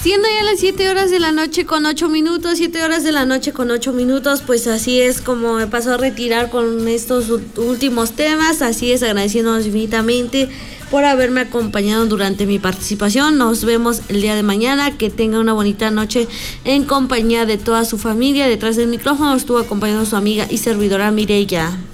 Siendo ya las 7 horas de la noche con 8 minutos, 7 horas de la noche con 8 minutos, pues así es como me paso a retirar con estos últimos temas. Así es, agradeciéndonos infinitamente por haberme acompañado durante mi participación. Nos vemos el día de mañana. Que tenga una bonita noche en compañía de toda su familia. Detrás del micrófono estuvo acompañando su amiga y servidora Mireya.